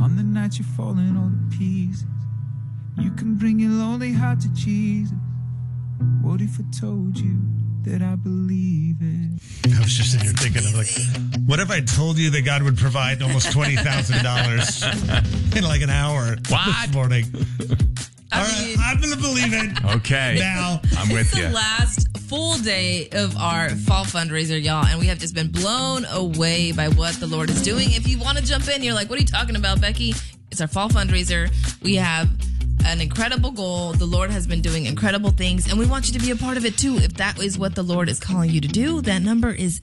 On the night you're falling all to pieces, you can bring your lonely heart to Jesus. What if I told you that I believe it? I was just sitting here thinking, I'm like, what if I told you that God would provide almost $20,000 in like an hour this morning? All right, I'm going to believe it. Okay. Now, I'm with you. It's the last full day of our fall fundraiser, y'all, and we have just been blown away by what the Lord is doing. If you want to jump in, you're like, what are you talking about, Becky? It's our fall fundraiser. We have an incredible goal. The Lord has been doing incredible things, and we want you to be a part of it too. If that is what the Lord is calling you to do, that number is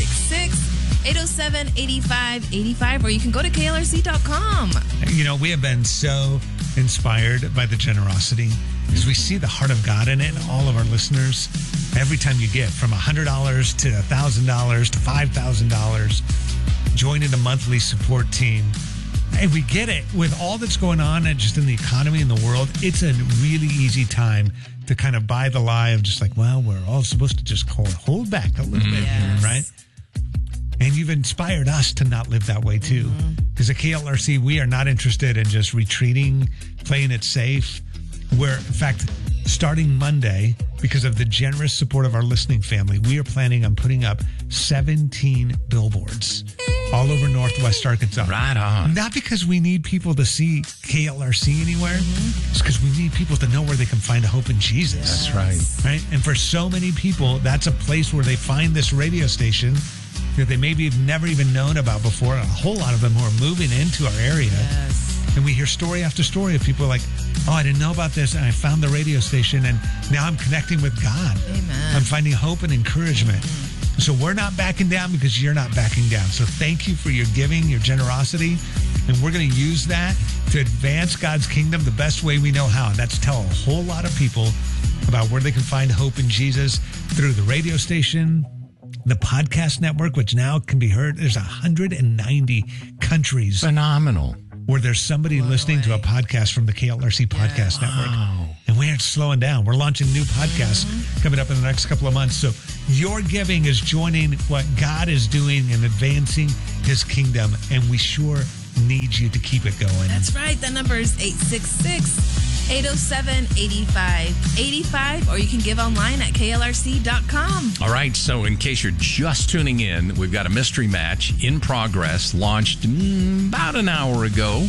866-807-8585, or you can go to klrc.com. you know, we have been so inspired by the generosity because we see the heart of God in it in all of our listeners. Every time you give from $100 to $1,000 to $5,000, joining a monthly support team. And we get it with all that's going on and just in the economy in the world. It's a really easy time to kind of buy the lie of just like, well, we're all supposed to just hold back a little bit here, right? And you've inspired us to not live that way too. Because at KLRC, we are not interested in just retreating, playing it safe. We're, in fact, starting Monday, because of the generous support of our listening family, we are planning on putting up 17 billboards all over Northwest Arkansas. Right on. Not because we need people to see KLRC anywhere. It's because we need people to know where they can find a hope in Jesus. That's right. Right? And for so many people, that's a place where they find this radio station that they maybe have never even known about before. A whole lot of them who are moving into our area. Yes. And we hear story after story of people like, oh, I didn't know about this, and I found the radio station, and now I'm connecting with God. Amen. I'm finding hope and encouragement. So we're not backing down because you're not backing down. So thank you for your giving, your generosity, and we're going to use that to advance God's kingdom the best way we know how. And that's tell a whole lot of people about where they can find hope in Jesus through the radio station, the podcast network, which now can be heard. There's 190 countries. Phenomenal. Where there's somebody listening to a podcast from the KLRC Podcast Network. And we aren't slowing down. We're launching new podcasts coming up in the next couple of months. So your giving is joining what God is doing and advancing his kingdom. And we sure need you to keep it going. That's right. That number is 866-807-8585, or you can give online at klrc.com. All right, so in case you're just tuning in, we've got a mystery match in progress, launched about an hour ago.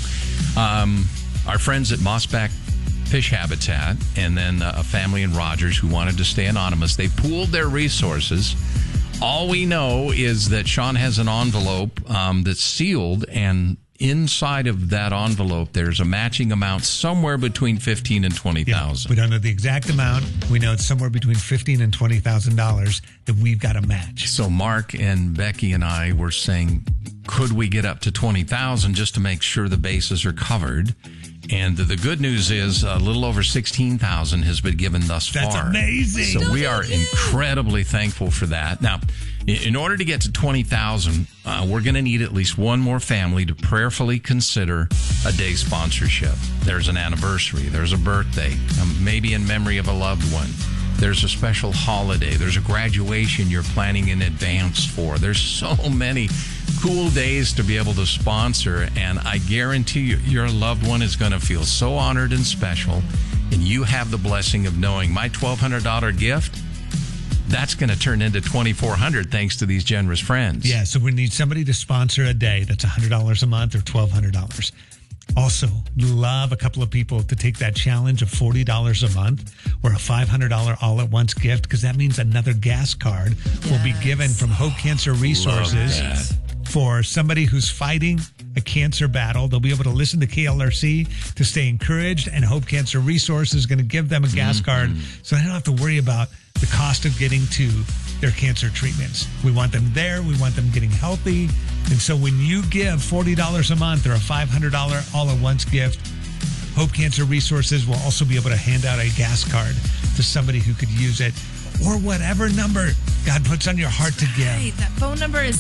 Our friends at Mossback Fish Habitat and then a family in Rogers who wanted to stay anonymous, they pooled their resources. All we know is that Sean has an envelope that's sealed, and inside of that envelope, there's a matching amount somewhere between $15,000 and $20,000. We don't know the exact amount. We know it's somewhere between $15,000 and $20,000 that we've got to match. So Mark and Becky and I were saying, could we get up to $20,000 just to make sure the bases are covered? And the good news is a little over $16,000 has been given thus far. That's amazing. So we are incredibly thankful for that. Now, in order to get to $20,000, we're going to need at least one more family to prayerfully consider a day sponsorship. There's an anniversary. There's a birthday, maybe in memory of a loved one. There's a special holiday. There's a graduation you're planning in advance for. There's so many cool days to be able to sponsor, and I guarantee you, your loved one is going to feel so honored and special, and you have the blessing of knowing my $1,200 gift, that's going to turn into $2,400 thanks to these generous friends. Yeah, so we need somebody to sponsor a day that's $100 a month or $1,200. Also, love a couple of people to take that challenge of $40 a month or a $500 all-at-once gift, because that means another gas card will be given from Hope Cancer Resources for somebody who's fighting a cancer battle. They'll be able to listen to KLRC to stay encouraged, and Hope Cancer Resources is going to give them a gas card so they don't have to worry about the cost of getting to their cancer treatments. We want them there. We want them getting healthy. And so when you give $40 a month or a $500 all-at-once gift, Hope Cancer Resources will also be able to hand out a gas card to somebody who could use it, or whatever number God puts on your heart to give. Right. That phone number is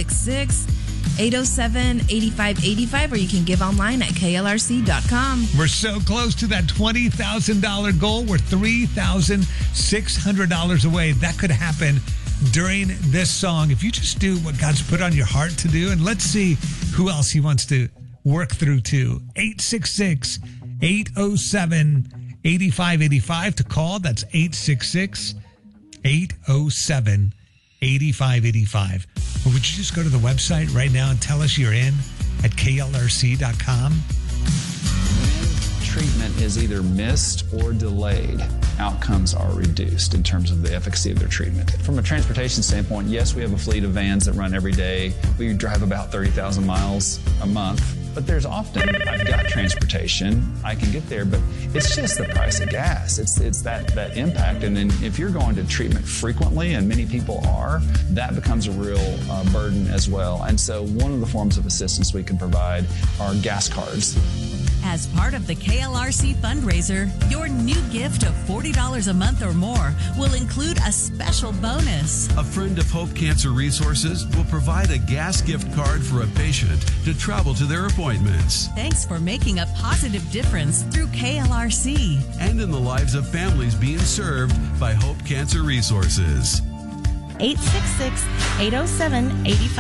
866-807-8585, or you can give online at klrc.com. We're so close to that $20,000 goal. We're $3,600 away. That could happen during this song if you just do what God's put on your heart to do. And let's see who else he wants to work through too. 866-807-8585 to call. That's 866-807-8585. Or would you just go to the website right now and tell us you're in at klrc.com? Treatment is either missed or delayed, outcomes are reduced in terms of the efficacy of their treatment. From a transportation standpoint, yes, we have a fleet of vans that run every day. We drive about 30,000 miles a month. But there's often, I've got transportation, I can get there, but it's just the price of gas. It's that impact. And then if you're going to treatment frequently, and many people are, that becomes a real burden as well. And so one of the forms of assistance we can provide are gas cards. As part of the KLRC fundraiser, your new gift of $40 a month or more will include a special bonus. A friend of Hope Cancer Resources will provide a gas gift card for a patient to travel to their appointments. Thanks for making a positive difference through KLRC. And in the lives of families being served by Hope Cancer Resources. 866-807-8585.